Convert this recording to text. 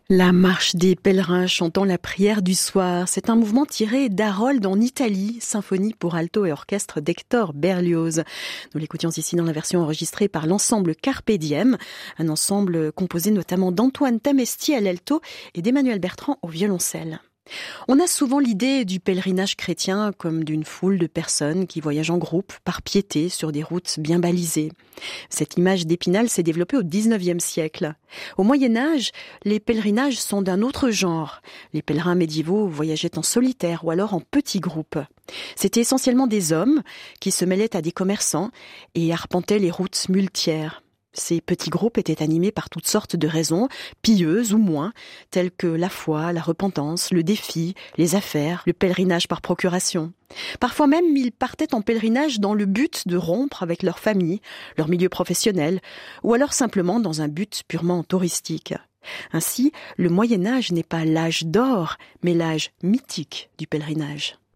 La marche des pèlerins chantant la prière du soir, c'est un mouvement tiré d'Harold en Italie, symphonie pour alto et orchestre d'Hector Berlioz. Nous l'écoutions ici dans la version enregistrée par l'ensemble Carpe Diem, un ensemble composé notamment d'Antoine Tamesti à l'alto et d'Emmanuel Bertrand au violoncelle. On a souvent l'idée du pèlerinage chrétien comme d'une foule de personnes qui voyagent en groupe, par piété, sur des routes bien balisées. Cette image d'Épinal s'est développée au XIXe siècle. Au Moyen-Âge, les pèlerinages sont d'un autre genre. Les pèlerins médiévaux voyageaient en solitaire ou alors en petits groupes. C'étaient essentiellement des hommes qui se mêlaient à des commerçants et arpentaient les routes muletières. Ces petits groupes étaient animés par toutes sortes de raisons, pieuses ou moins, telles que la foi, la repentance, le défi, les affaires, le pèlerinage par procuration. Parfois même, ils partaient en pèlerinage dans le but de rompre avec leur famille, leur milieu professionnel, ou alors simplement dans un but purement touristique. Ainsi, le Moyen-Âge n'est pas l'âge d'or, mais l'âge mythique du pèlerinage.